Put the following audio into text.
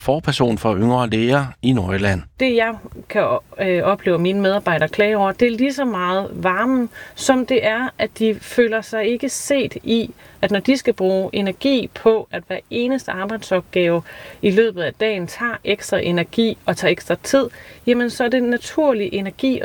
forperson for yngre læger i Nordjylland. Det jeg kan opleve mine medarbejdere klage over, det er lige så meget varmen, som det er, at de føler sig ikke set i, at når de skal bruge energi på, at hver eneste arbejdsopgave i løbet af dagen tager ekstra energi og tager ekstra tid, jamen så er det naturlig energi